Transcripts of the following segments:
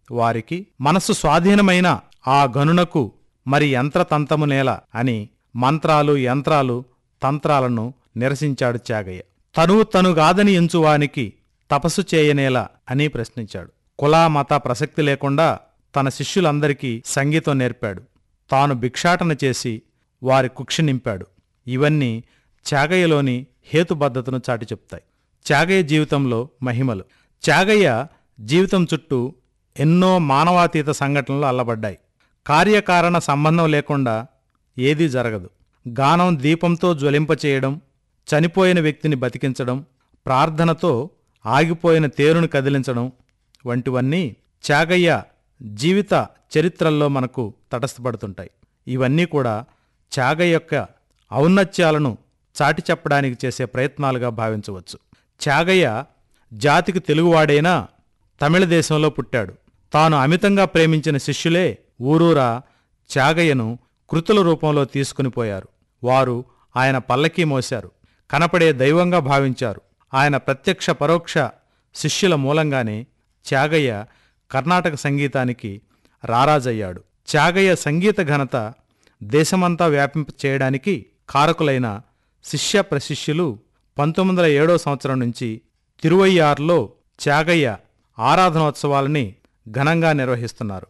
వారికి మనసు స్వాధీనమైన ఆ గనునకు మరి యంత్రతంతము నేల అని మంత్రాలు యంత్రాలు తంత్రాలను నిరసించాడు త్యాగయ్య. తనుగాదని ఎంచువానికి తపస్సు చేయనేలా అని ప్రశ్నించాడు. కుల మత ప్రసక్తి లేకుండా తన శిష్యులందరికీ సంగీతం నేర్పాడు. తాను భిక్షాటన చేసి వారి కుక్షి నింపాడు. ఇవన్నీ త్యాగయ్యలోని హేతుబద్ధతను చాటి చెప్తాయి. త్యాగయ్య జీవితంలో మహిమలు. త్యాగయ్య జీవితం చుట్టూ ఎన్నో మానవాతీత సంఘటనలు అల్లబడ్డాయి. కార్యకారణ సంబంధం లేకుండా ఏదీ జరగదు. గానం దీపంతో జ్వలింపచేయడం, చనిపోయిన వ్యక్తిని బతికించడం, ప్రార్థనతో ఆగిపోయిన తేరును కదిలించడం వంటివన్నీ త్యాగయ్య జీవిత చరిత్రల్లో మనకు తటస్థపడుతుంటాయి. ఇవన్నీ కూడా త్యాగయ్య యొక్క ఔన్నత్యాలను చాటి చెప్పడానికి చేసే ప్రయత్నాలుగా భావించవచ్చు. త్యాగయ్య జాతికి తెలుగువాడైనా తమిళ దేశంలో పుట్టాడు. తాను అమితంగా ప్రేమించిన శిష్యులే ఊరూరా త్యాగయ్యను కృతుల రూపంలో తీసుకునిపోయారు. వారు ఆయన పల్లకీ మోశారు. కనపడే దైవంగా భావించారు. ఆయన ప్రత్యక్ష పరోక్ష శిష్యుల మూలంగానే త్యాగయ్య కర్ణాటక సంగీతానికి రారాజయ్యాడు. త్యాగయ్య సంగీత ఘనత దేశమంతా వ్యాపింప చేయడానికి కారకులైన శిష్య ప్రశిష్యులు 1907 సంవత్సరం నుంచి తిరువయ్యారులో త్యాగయ్య ఆరాధనోత్సవాలని ఘనంగా నిర్వహిస్తున్నారు.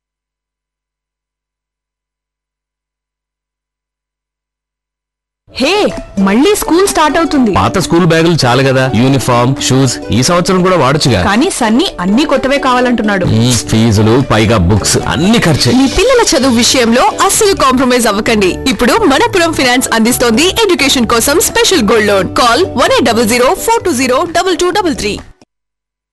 హే, మళ్ళీ స్కూల్ స్టార్ట్ అవుతుంది. పాత స్కూల్ బ్యాగులు చాలు కదా, యూనిఫామ్ షూస్ ఈ సంవత్సరం కూడా వాడొచ్చుగా. కానీ సన్నీ అన్ని కొత్తవే కావాలంటున్నాడు. ఫీజులు పైగా బుక్స్ అన్ని ఖర్చే. మీ పిల్లల చదువు విషయంలో అస్సలు కాంప్రమైజ్ అవ్వకండి. ఇప్పుడు మనపురం ఫైనాన్స్ అందిస్తోంది ఎడ్యుకేషన్ కోసం స్పెషల్ గోల్డ్ లోన్. కాల్ 1800 420 2233.